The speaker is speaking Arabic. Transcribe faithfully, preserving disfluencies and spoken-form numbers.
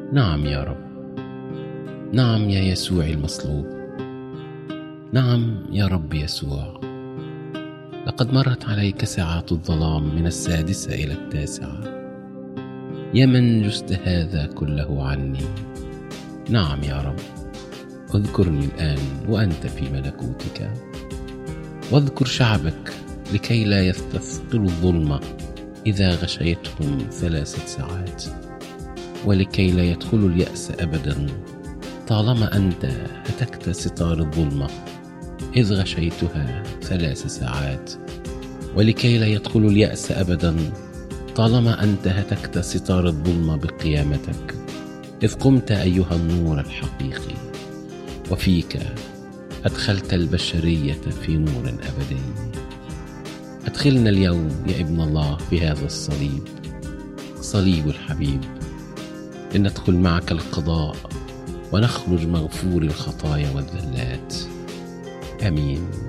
نعم يا رب، نعم يا يسوع المصلوب، نعم يا رب يسوع. لقد مرت عليك ساعات الظلام من السادسة إلى التاسعة، يا من جزت هذا كله عني. نعم يا رب، اذكرني الآن وأنت في ملكوتك، واذكر شعبك لكي لا يستثقلوا الظلمة إذا غشيتهم ثلاثة ساعات، ولكي لا يدخلوا اليأس أبدا طالما أنت هتكت ستار الظلمة إذ غشيتها ثلاث ساعات، ولكي لا يدخلوا اليأس أبدا طالما أنت هتكت ستار الظلمة بقيامتك إذ قمت أيها النور الحقيقي، وفيك أدخلت البشرية في نور أبدي. أدخلنا اليوم يا ابن الله في هذا الصليب، صليب الحبيب، لندخل معك القضاء ونخرج مغفور الخطايا والذلات. آمين.